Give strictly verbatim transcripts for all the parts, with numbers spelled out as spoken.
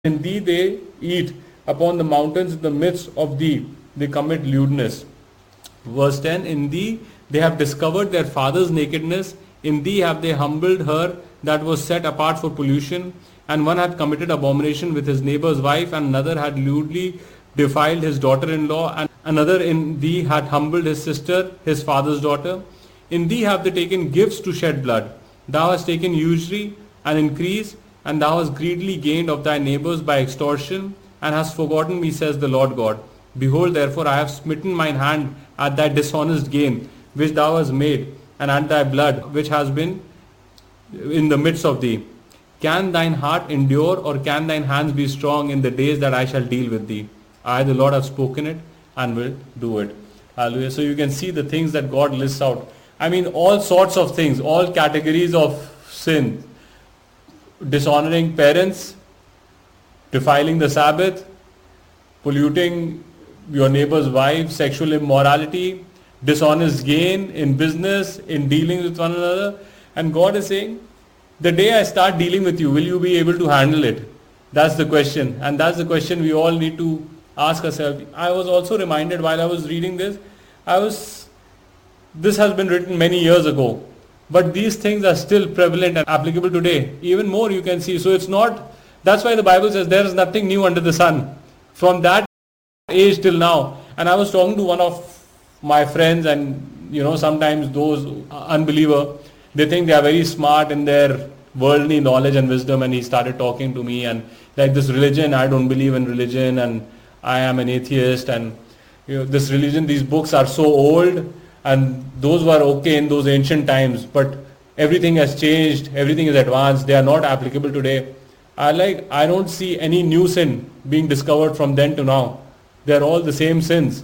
In thee they eat, upon the mountains in the midst of thee they commit lewdness. Verse ten, in thee they have discovered their father's nakedness, in thee have they humbled her that was set apart for pollution, and one hath committed abomination with his neighbor's wife, and another had lewdly defiled his daughter-in-law, and another in thee had humbled his sister, his father's daughter. In thee have they taken gifts to shed blood. Thou hast taken usury and increase, and thou hast greedily gained of thy neighbors by extortion, and hast forgotten me, says the Lord God. Behold, therefore, I have smitten mine hand at thy dishonest gain, which thou hast made, and at thy blood, which has been in the midst of thee. Can thine heart endure, or can thine hands be strong in the days that I shall deal with thee? I, the Lord, have spoken it, and will do it. Hallelujah. So you can see the things that God lists out. I mean, all sorts of things, all categories of sin. Dishonoring parents, defiling the Sabbath, polluting your neighbor's wife, sexual immorality, dishonest gain in business, in dealing with one another. And God is saying, the day I start dealing with you, will you be able to handle it? That's the question. And that's the question we all need to ask ourselves. I was also reminded while I was reading this, I was, this has been written many years ago. But these things are still prevalent and applicable today. Even more you can see. So it's not, that's why the Bible says there is nothing new under the sun. From that age till now. And I was talking to one of my friends, and you know, sometimes those unbeliever, they think they are very smart in their worldly knowledge and wisdom, and he started talking to me and like this religion, I don't believe in religion, and I am an atheist, and you know, this religion, these books are so old, and those were okay in those ancient times, but everything has changed, everything is advanced, they are not applicable today. I like, I don't see any new sin being discovered from then to now. They are all the same sins.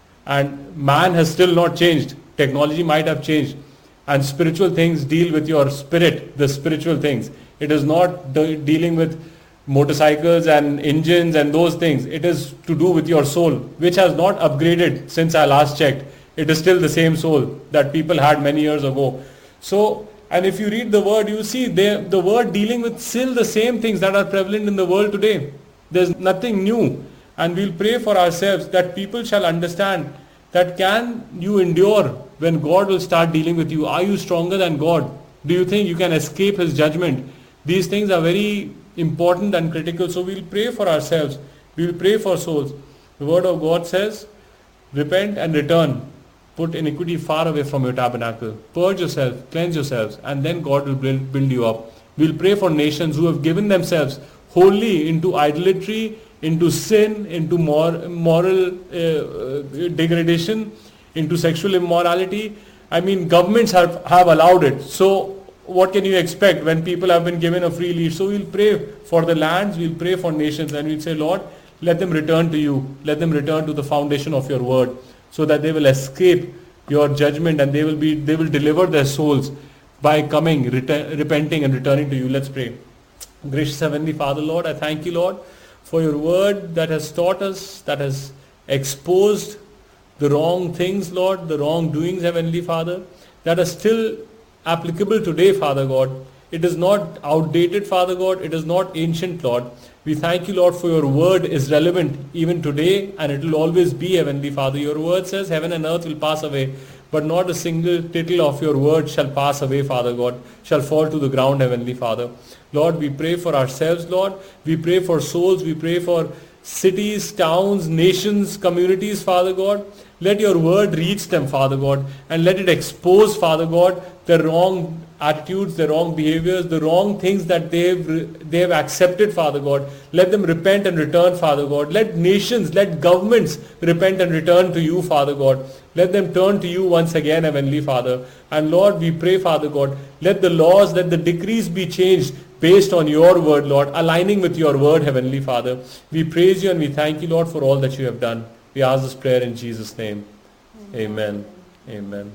And man has still not changed. Technology might have changed. And spiritual things deal with your spirit, the spiritual things. It is not de- dealing with motorcycles and engines and those things. It is to do with your soul, which has not upgraded since I last checked. It is still the same soul that people had many years ago. So, and if you read the word, you see they, the word dealing with still the same things that are prevalent in the world today. There's nothing new. And we'll pray for ourselves that people shall understand that can you endure when God will start dealing with you? Are you stronger than God? Do you think you can escape His judgment? These things are very important and critical. So we'll pray for ourselves. We'll pray for souls. The word of God says, repent and return. Put iniquity far away from your tabernacle. Purge yourself, cleanse yourselves, and then God will build, build you up. We'll pray for nations who have given themselves wholly into idolatry, into sin, into mor- moral uh, degradation, into sexual immorality. I mean, governments have, have allowed it. So what can you expect when people have been given a free leash? So we'll pray for the lands, we'll pray for nations, and we'll say, Lord, let them return to you. Let them return to the foundation of your word, so that they will escape your judgment, and they will be they will deliver their souls by coming, reta- repenting and returning to you. Let's pray. Gracious Heavenly Father, Lord, I thank you, Lord, for your word that has taught us, that has exposed the wrong things, Lord, the wrongdoings, Heavenly Father, that are still applicable today, Father God. It is not outdated, Father God. It is not ancient, Lord. We thank you, Lord, for your word is relevant even today, and it will always be, Heavenly Father. Your word says heaven and earth will pass away, but not a single tittle of your word shall pass away, Father God, shall fall to the ground, Heavenly Father. Lord, we pray for ourselves, Lord. We pray for souls. We pray for cities, towns, nations, communities, Father God. Let your word reach them, Father God, and let it expose, Father God, the wrong attitudes, the wrong behaviors, the wrong things that they've they have accepted, Father God. Let them repent and return, Father God. Let nations, let governments repent and return to you, Father God. Let them turn to you once again, Heavenly Father. And Lord, we pray, Father God, let the laws, let the decrees be changed based on your word, Lord, aligning with your word, Heavenly Father. We praise you and we thank you, Lord, for all that you have done. We ask this prayer in Jesus' name. Amen. Amen.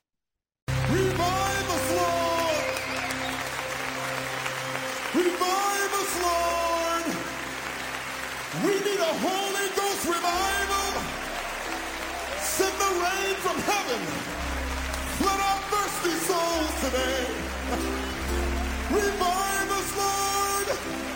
Revive us, Lord! Revive us, Lord! We need a Holy Ghost revival. Send the rain from heaven. Flood our thirsty souls today. Revive us, Lord!